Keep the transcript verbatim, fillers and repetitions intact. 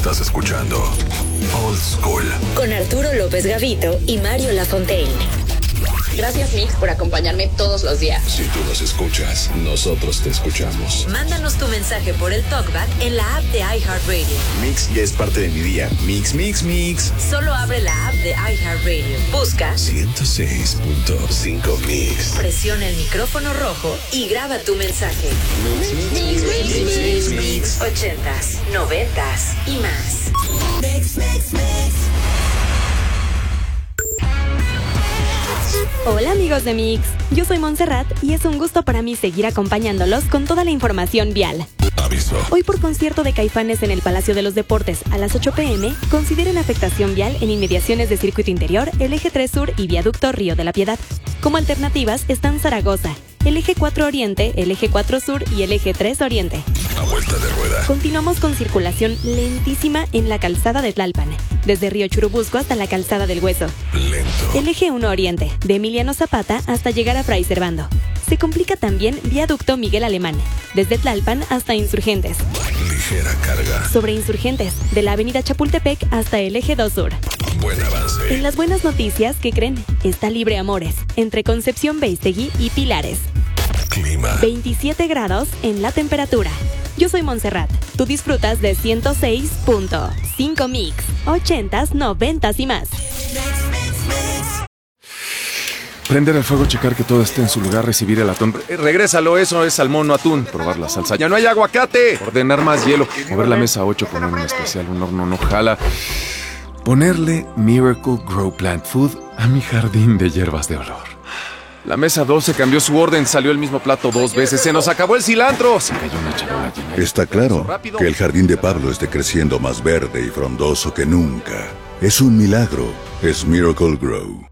Estás escuchando Old School con Arturo López Gavito y Mario Lafontaine. Gracias, Mix, por acompañarme todos los días. Si tú nos escuchas, nosotros te escuchamos. Mándanos tu mensaje por el TalkBack en la app de iHeartRadio. Mix ya es parte de mi día. Mix, mix, mix. Solo abre la app de iHeartRadio. Busca ciento seis punto cinco Mix. Presiona el micrófono rojo y graba tu mensaje. Mix, mix, mix, mix, mix, mix. Ochentas, noventas y más. Mix, mix, mix. Hola amigos de Mix, yo soy Montserrat y es un gusto para mí seguir acompañándolos con toda la información vial. Aviso. Hoy por concierto de Caifanes en el Palacio de los Deportes a las ocho pe eme, consideren afectación vial en inmediaciones de Circuito Interior, el Eje tres Sur y Viaducto Río de la Piedad. Como alternativas están Zaragoza, el Eje cuatro Oriente, el Eje cuatro Sur y el Eje tres Oriente. A vuelta de rueda. Continuamos con circulación lentísima en la calzada de Tlalpan, desde Río Churubusco hasta la calzada del Hueso. Lento. El Eje uno Oriente, de Emiliano Zapata hasta llegar a Fray Servando. Se complica también Viaducto Miguel Alemán, desde Tlalpan hasta Insurgentes. Ligera carga. Sobre Insurgentes, de la avenida Chapultepec hasta el Eje dos Sur. Buen avance. En las buenas noticias, ¿qué creen? Está libre Amores, entre Concepción Beistegui y Pilares. Clima. veintisiete grados en la temperatura. Yo soy Montserrat. Tú disfrutas de ciento seis punto cinco Mix. Ochentas, noventas y más. Prender el fuego, checar que todo esté en su lugar, recibir el atún. Eh, regrésalo, eso es salmón, no atún. Probar la salsa. ¡Ya no hay aguacate! Ordenar más hielo. Mover la mesa a ocho con un especial. Un horno no jala. Ponerle Miracle Grow Plant Food a mi jardín de hierbas de olor. La mesa doce cambió su orden, salió el mismo plato dos veces. ¡Se nos acabó el cilantro! Se cayó una charola llena de... Está claro que el jardín de Pablo esté creciendo más verde y frondoso que nunca. Es un milagro. Es Miracle Grow.